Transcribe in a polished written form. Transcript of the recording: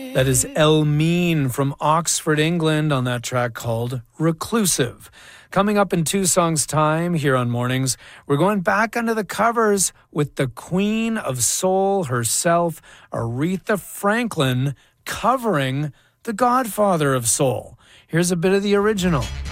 That is Elmeen from Oxford, England, on that track called Reclusive. Coming up in 2 songs' time here on Mornings, we're going back under the covers with the Queen of Soul herself, Aretha Franklin, covering the Godfather of Soul. Here's a bit of the original.